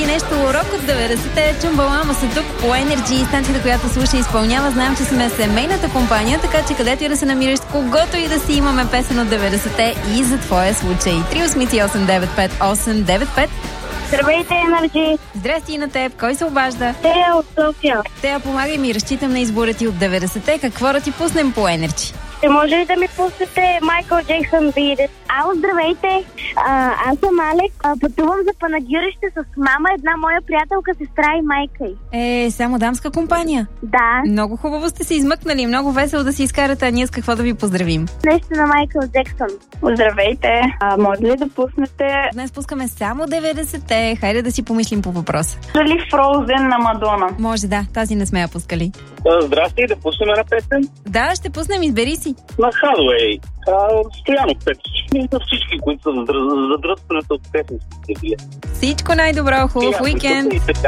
нещо рок от 90-те. Чумбалама са тук по Energy, станцията, която слуша и изпълнява. Знаем, че сме семейната компания, така че където и да се намираш, когото и да си, имаме песен от 90-те и за твоя случай. 388-958-95. Здравейте, Energy! Здрасти и на теб. Кой се обажда? Тея от София. Тея, помагай ми, разчитам на избора ти от 90-те. Какво да ти пуснем по Energy? Ще може ли да ми пуснете Майкъл Джексън Beat It? Ало, здравейте! Аз съм Алек. Пътувам за Панагюрище с мама, една моя приятелка, сестра и майка й. Само дамска компания? Да. Много хубаво сте се измъкнали, много весело да си изкарате, а ние с какво да ви поздравим? Нещо на Майкъл Джексън. Здравейте! Може ли да пуснете... Днес пускаме само 90-те. Хайде да си помислим по въпроса. Дали Frozen на Мадона? Може да, тази не сме я пускали. Здрасти, да пуснем една песен? Да, ще пуснем, избери си. На Хадуей. Стоянов песен. За всички, които са задръстването от песен. Всичко най-добро, хубав уикенд!